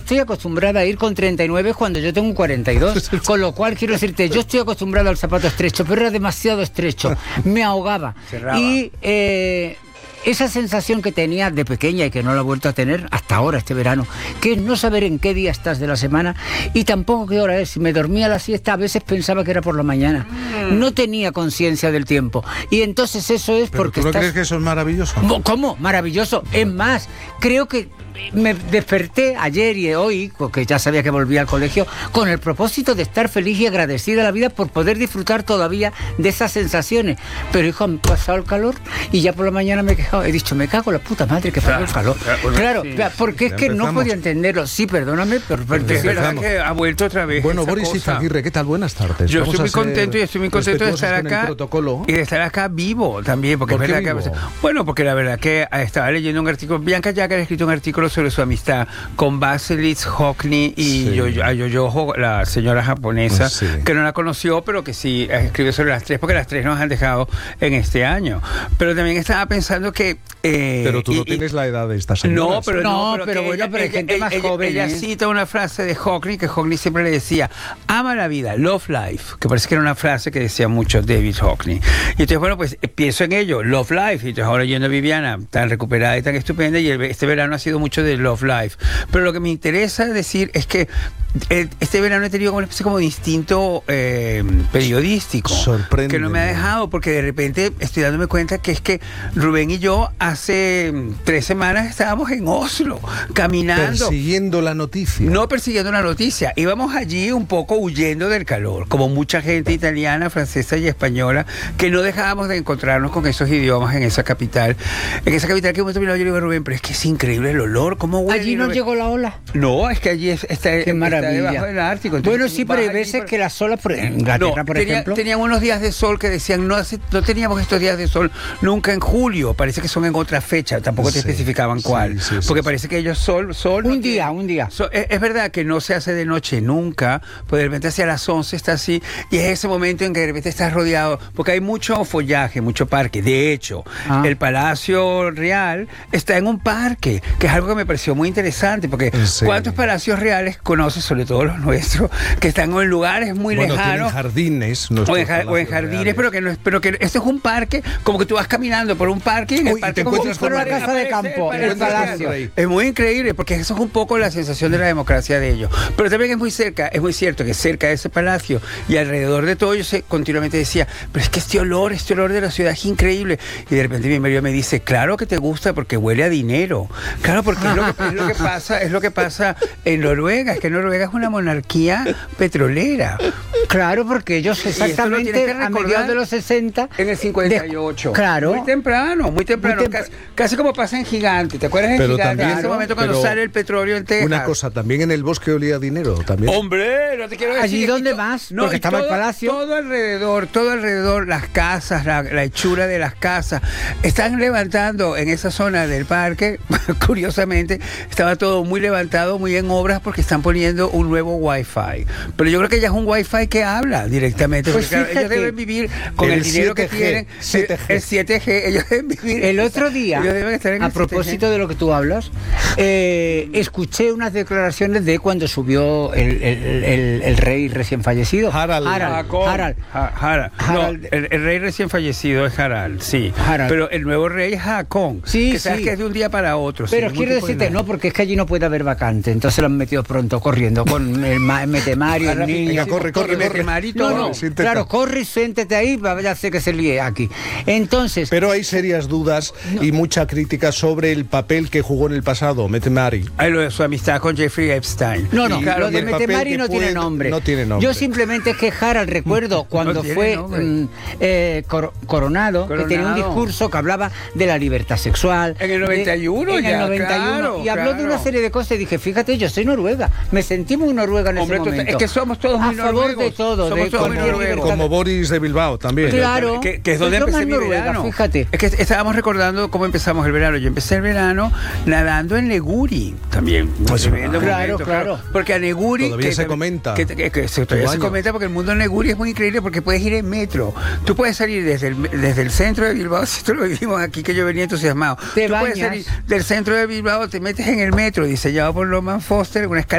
estoy acostumbrada a ir con 39 cuando yo tengo 42, con lo cual quiero decirte, yo estoy acostumbrado al zapato estrecho, pero era demasiado estrecho, me ahogaba. Y esa sensación que tenía de pequeña y que no la he vuelto a tener hasta ahora, este verano, que es no saber en qué día estás de la semana y tampoco qué hora es. Si me dormía la siesta, a veces pensaba que era por la mañana. No tenía conciencia del tiempo. Y entonces eso es ¿Pero porque tú no crees que eso es maravilloso? ¿Cómo? Maravilloso. Es más, creo que me desperté ayer y hoy, porque ya sabía que volvía al colegio, con el propósito de estar feliz y agradecida a la vida por poder disfrutar todavía de esas sensaciones. Pero hijo, han pasado el calor y ya por la mañana me he quejado. He dicho, me cago en la puta madre que pasó el calor. Claro, sí, porque es que no podía entenderlo. Sí, perdóname, pero es verdad que ha vuelto otra vez. Bueno, Boris Izaguirre, ¿qué tal? Buenas tardes. Yo estoy muy contento y estoy muy contento de estar acá y de estar acá vivo también, porque es verdad que bueno, porque la verdad que estaba leyendo un artículo. Bianca Jagger ha escrito un artículo sobre su amistad con Vaselis Hockney y Yoyo, la señora japonesa, que no la conoció, pero que sí escribió sobre las tres, porque las tres nos han dejado en este año. Pero también estaba pensando que... pero tú no tienes la edad de esta señora. No, pero bueno, pero hay gente más joven. Ella cita una frase de Hockney, que Hockney siempre le decía, ama la vida, love life, que parece que era una frase que decía mucho David Hockney. Y entonces, bueno, pues pienso en ello, love life, y entonces ahora yendo a Viviana, tan recuperada y tan estupenda, y este verano ha sido mucho de love life. Pero lo que me interesa decir es que este verano he tenido como una especie como de instinto periodístico. Sorprende. Que no me ha dejado, porque de repente estoy dándome cuenta que es que Rubén y yo hace 3 semanas estábamos en Oslo, caminando. Persiguiendo la noticia. No persiguiendo la noticia. Íbamos allí un poco huyendo del calor, como mucha gente italiana, francesa y española, que no dejábamos de encontrarnos con esos idiomas en esa capital. En esa capital que hemos terminado, yo le digo a Rubén, pero es que es increíble el olor, ¿cómo huele? Allí no llegó la ola. No, es que allí está debajo del Ártico. Entonces, bueno, sí, pero hay veces que las olas, en Inglaterra, por ejemplo... Tenían unos días de sol que decían, no teníamos estos días de sol nunca en julio, parece que son en otra fecha, tampoco te especificaban cuál, porque parece que ellos sol... Un día. Es verdad que no se hace de noche nunca, pues de repente hacia las 11 está así, y es ese momento en que de repente estás rodeado, porque hay mucho follaje, mucho parque. De hecho, el Palacio Real está en un parque, que es algo que me pareció muy interesante, porque ¿cuántos palacios reales conoces, sobre todo los nuestros, que están en lugares muy lejanos? En jardines. O en jardines, pero que esto es un parque, como que tú vas caminando por un parque y en el parque te encuentras con la casa de campo, el palacio. Es muy increíble, porque eso es un poco la sensación de la democracia de ellos. Pero también es muy cierto que cerca de ese palacio y alrededor de todo, yo continuamente decía, pero es que este olor de la ciudad es increíble. Y de repente mi marido me dice, claro que te gusta porque huele a dinero. Claro, porque es lo que pasa en Noruega. Es que Noruega es una monarquía petrolera. Claro, porque ellos exactamente a mediados de los 60... En el 58. Claro. Muy temprano. Casi como pasa en Gigante. ¿Te acuerdas en Gigante? En ese momento cuando sale el petróleo en Texas. Una cosa, también en el bosque olía a dinero. También. ¡Hombre! No te quiero decir. ¿Allí dónde más? No, porque estaba el palacio. Todo alrededor, las casas, la hechura de las casas. Están levantando en esa zona del parque, curiosamente, estaba todo muy levantado, muy en obras, porque están poniendo un nuevo Wi-Fi. Pero yo creo que ya es un Wi-Fi que habla directamente. Pues claro, ellos deben vivir con el dinero 7G, que tienen. El 7G, ellos deben vivir. El otro día, a propósito 7G. De lo que tú hablas, escuché unas declaraciones de cuando subió el rey recién fallecido. Harald. No, el rey recién fallecido es Harald, sí. Pero el nuevo rey es Haakon. Sí, que sabes que es de un día para otro. Pero quiero decirte, no, porque es que allí no puede haber vacante. Entonces lo han metido pronto, corriendo, con el Metemari, el niño. Corre. No, claro, corre y siéntete ahí, ya sé que se líe aquí. Entonces... Pero hay serias dudas y mucha crítica sobre el papel que jugó en el pasado, Metemari. Lo de su amistad con Jeffrey Epstein. No, lo de Metemari no tiene nombre. Yo simplemente es que Harald, recuerdo cuando fue coronado, que tenía un discurso que hablaba de la libertad sexual. En el 91 En el 91. Y habló de una serie de cosas y dije, fíjate, yo soy noruega. Me sentí muy noruega en ese momento. Es que somos todos muy noruegos. A favor de todo. Somos todos muy noruegos. Como Boris de Bilbao también. Claro. Que es donde empecé mi verano. Fíjate. Es que estábamos recordando cómo empezamos el verano. Yo empecé el verano nadando en Neguri también. Claro. Porque a Neguri... Todavía se comenta. Todavía se comenta porque el mundo de Neguri es muy increíble porque puedes ir en metro. Tú puedes salir desde el centro de Bilbao, si esto lo vivimos aquí, que yo venía entusiasmado. Tú puedes salir del centro de Bilbao, te metes en el metro diseñado por Norman Foster, una escalera